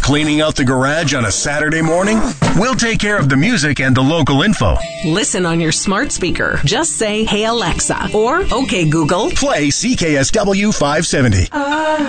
Cleaning out the garage on a Saturday morning? We'll take care of the music and the local info. Listen on your smart speaker. Just say, "Hey Alexa," or "Okay Google, Play CKSW 570.